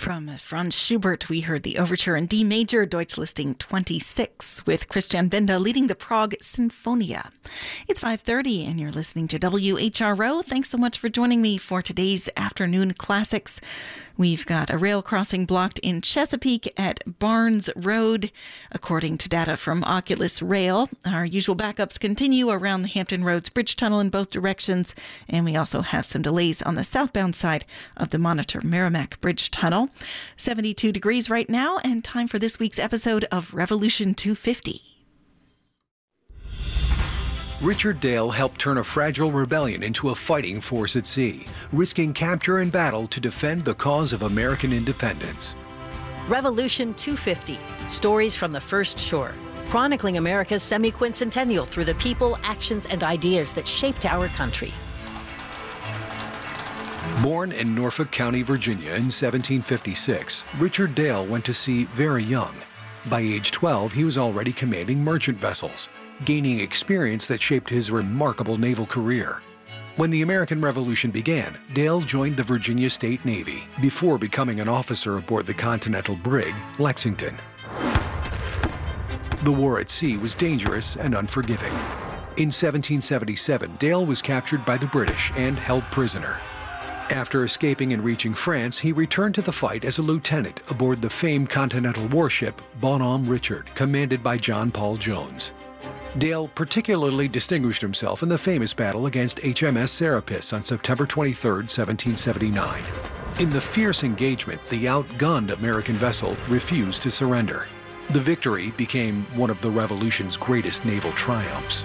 From Franz Schubert, we heard the overture in D major, Deutschlisting 26, with Christian Benda leading the Prague Sinfonia. It's 5:30 and you're listening to WHRO. Thanks so much for joining me for today's Afternoon Classics. We've got a rail crossing blocked in Chesapeake at Barnes Road, according to data from Oculus Rail. Our usual backups continue around the Hampton Roads Bridge Tunnel in both directions, and we also have some delays on the southbound side of the Monitor Merrimack Bridge Tunnel. 72 degrees right now, and time for this week's episode of Revolution 250. Richard Dale helped turn a fragile rebellion into a fighting force at sea, risking capture and battle to defend the cause of American independence. Revolution 250, stories from the first shore, chronicling America's semi-quincentennial through the people, actions, and ideas that shaped our country. Born in Norfolk County, Virginia in 1756, Richard Dale went to sea very young. By age 12, he was already commanding merchant vessels, gaining experience that shaped his remarkable naval career. When the American Revolution began, Dale joined the Virginia State Navy before becoming an officer aboard the Continental brig, Lexington. The war at sea was dangerous and unforgiving. In 1777, Dale was captured by the British and held prisoner. After escaping and reaching France, he returned to the fight as a lieutenant aboard the famed Continental warship Bonhomme Richard, commanded by John Paul Jones. Dale particularly distinguished himself in the famous battle against HMS Serapis on September 23, 1779. In the fierce engagement, the outgunned American vessel refused to surrender. The victory became one of the Revolution's greatest naval triumphs.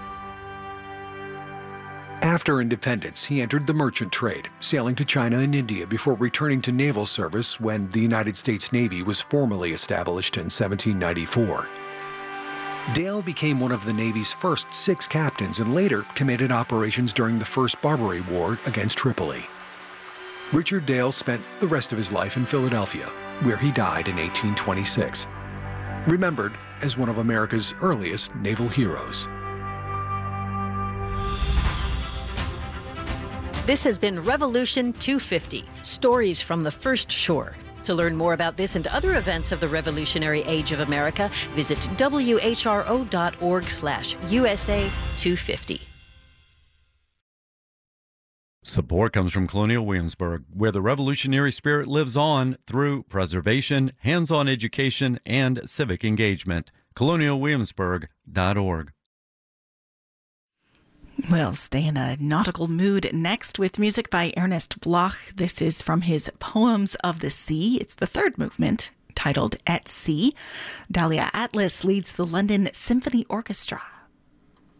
After independence, he entered the merchant trade, sailing to China and India before returning to naval service when the United States Navy was formally established in 1794. Dale became one of the Navy's first 6 captains and later commanded operations during the First Barbary War against Tripoli. Richard Dale spent the rest of his life in Philadelphia, where he died in 1826, remembered as one of America's earliest naval heroes. This has been Revolution 250, stories from the first shore. To learn more about this and other events of the revolutionary age of America, visit whro.org/USA250. Support comes from Colonial Williamsburg, where the revolutionary spirit lives on through preservation, hands-on education, and civic engagement. colonialwilliamsburg.org. We'll stay in a nautical mood next with music by Ernest Bloch. This is from his Poems of the Sea. It's the third movement, titled At Sea. Dahlia Atlas leads the London Symphony Orchestra.